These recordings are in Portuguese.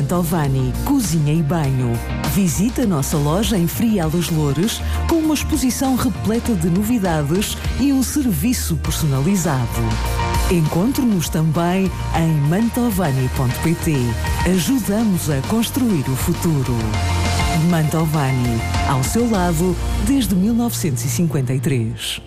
Mantovani, cozinha e banho. Visita a nossa loja em Frial dos Loures com uma exposição repleta de novidades e um serviço personalizado. Encontre-nos também em mantovani.pt. Ajudamos a construir o futuro. Mantovani, ao seu lado desde 1953.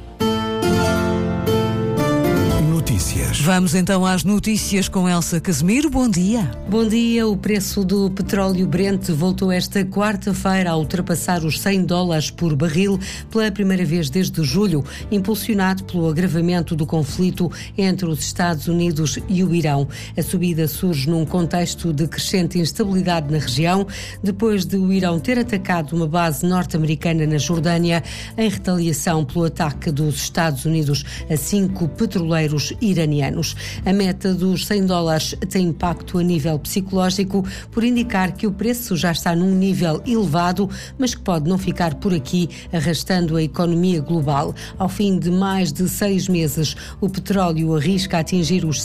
Vamos então às notícias com Elsa Casimiro. Bom dia. Bom dia. O preço do petróleo Brent voltou esta quarta-feira a ultrapassar os $100 por barril pela primeira vez desde julho, impulsionado pelo agravamento do conflito entre os Estados Unidos e o Irão. A subida surge num contexto de crescente instabilidade na região, depois de o Irão ter atacado uma base norte-americana na Jordânia em retaliação pelo ataque dos Estados Unidos a 5 petroleiros iranianos. A meta dos $100 tem impacto a nível psicológico por indicar que o preço já está num nível elevado, mas que pode não ficar por aqui, arrastando a economia global. Ao fim de mais de 6 meses, o petróleo arrisca atingir os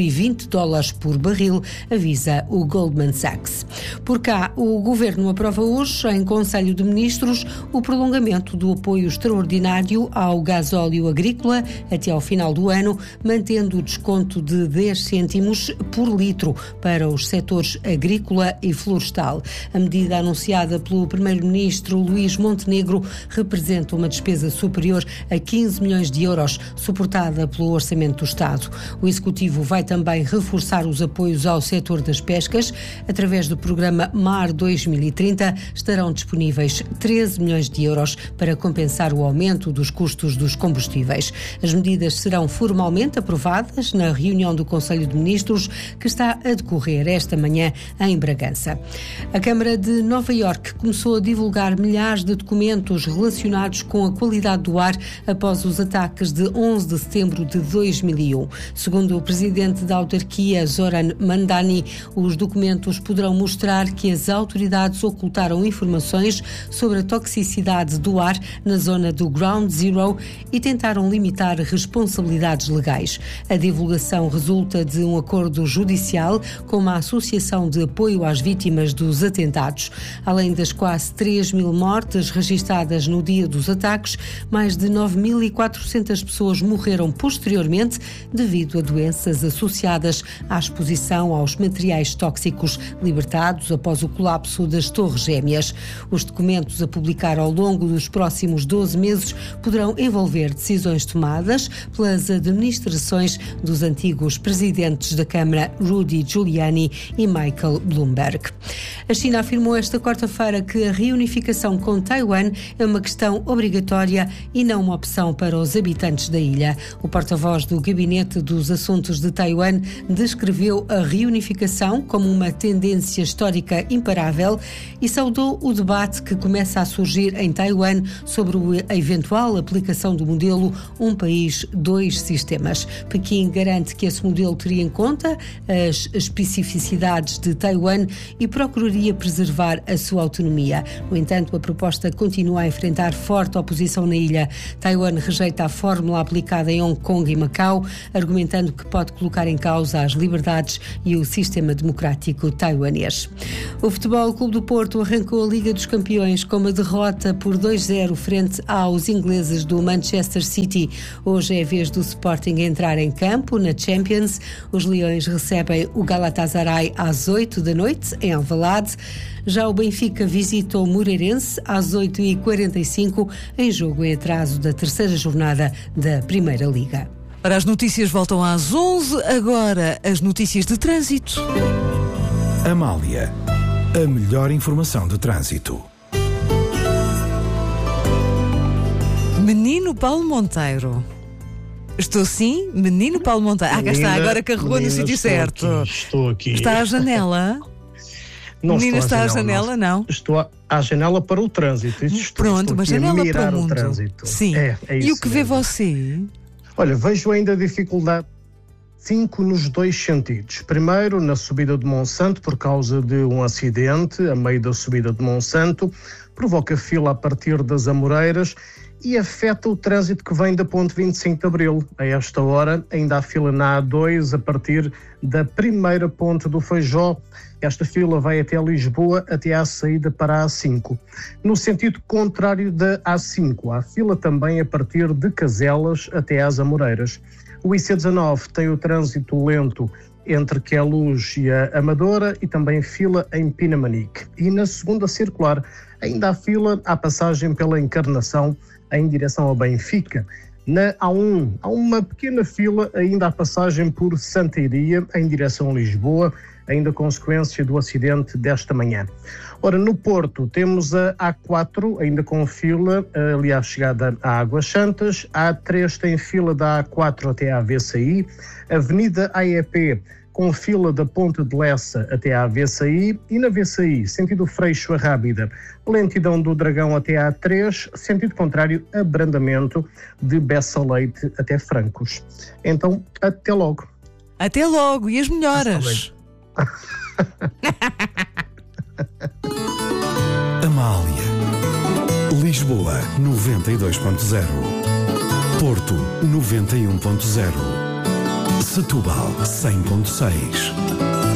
$120 por barril, avisa o Goldman Sachs. Por cá, o Governo aprova hoje, em Conselho de Ministros, o prolongamento do apoio extraordinário ao gasóleo agrícola até ao final do ano, mantendo o desconto de 10 cêntimos por litro para os setores agrícola e florestal. A medida anunciada pelo Primeiro-Ministro Luís Montenegro representa uma despesa superior a 15 milhões de euros, suportada pelo Orçamento do Estado. O Executivo vai também reforçar os apoios ao setor das pescas. Através do programa MAR 2030, estarão disponíveis 13 milhões de euros para compensar o aumento dos custos dos combustíveis. As medidas serão formalmente aprovadas na reunião do Conselho de Ministros que está a decorrer esta manhã em Bragança. A Câmara de Nova Iorque começou a divulgar milhares de documentos relacionados com a qualidade do ar após os ataques de 11 de setembro de 2001. Segundo o presidente da autarquia, Zoran Mandani, os documentos poderão mostrar que as autoridades ocultaram informações sobre a toxicidade do ar na zona do Ground Zero e tentaram limitar responsabilidades legais. A divulgação resulta de um acordo judicial com uma associação de apoio às vítimas dos atentados. Além das quase 3.000 mortes registadas no dia dos ataques, mais de 9.400 pessoas morreram posteriormente devido a doenças associadas à exposição aos materiais tóxicos libertados após o colapso das Torres Gêmeas. Os documentos a publicar ao longo dos próximos 12 meses poderão envolver decisões tomadas pelas administrações dos antigos presidentes da Câmara Rudy Giuliani e Michael Bloomberg. A China afirmou esta quarta-feira que a reunificação com Taiwan é uma questão obrigatória e não uma opção para os habitantes da ilha. O porta-voz do Gabinete dos Assuntos de Taiwan descreveu a reunificação como uma tendência histórica imparável e saudou o debate que começa a surgir em Taiwan sobre a eventual aplicação do modelo um país, dois sistemas. Pequim garante que esse modelo teria em conta as especificidades de Taiwan e procuraria preservar a sua autonomia. No entanto, a proposta continua a enfrentar forte oposição na ilha. Taiwan rejeita a fórmula aplicada em Hong Kong e Macau, argumentando que pode colocar em causa as liberdades e o sistema democrático taiwanês. O Futebol Clube do Porto arrancou a Liga dos Campeões com uma derrota por 2-0 frente aos ingleses do Manchester City. Hoje é a vez do Sporting entrar em campo na Champions. Os Leões recebem o Galatasaray às 8 da noite em Alvalade. Já o Benfica visita o Moreirense às 8h45 em jogo em atraso da terceira jornada da Primeira Liga. Para as notícias voltam às 11, agora as notícias de trânsito. Amália, a melhor informação de trânsito. Menino Paulo Monteiro. Estou sim, Menino Paulo Monteiro. Cá está, agora carregou no sítio certo. Estou aqui. Está à janela? Não Menina, estou está à janela, não? Estou à janela para o trânsito. Pronto, uma janela para o mundo. Trânsito. Sim. É isso. E o que vê mesmo. você? Olha, vejo ainda dificuldade 5 nos dois sentidos. Primeiro, na subida de Monsanto, por causa de um acidente a meio da subida de Monsanto, provoca fila a partir das Amoreiras e afeta o trânsito que vem da ponte 25 de Abril. A esta hora ainda há fila na A2 a partir da primeira ponte do Feijó. Esta fila vai até Lisboa, até à saída para a A5. No sentido contrário da A5, há fila também a partir de Caselas até às Amoreiras. O IC19 tem o trânsito lento entre Queluz e a Amadora e também fila em Pinamanique. E na segunda circular ainda há fila à passagem pela Encarnação em direção a Benfica. Na A1 há uma pequena fila ainda à passagem por Santa Iria em direção a Lisboa, ainda consequência do acidente desta manhã. Ora, no Porto temos a A4 ainda com fila ali à chegada a Águas Santas, a A3 tem fila da A4 até à VCI, Avenida AEP com fila da Ponte de Lessa até à VCI e na VCI, sentido Freixo a Rábida, lentidão do Dragão até à A3, sentido contrário, abrandamento de Bessa Leite até Francos. Então, até logo. Até logo, e as melhoras? Amália. Lisboa 92.0. Porto 91.0. Setúbal 100.6.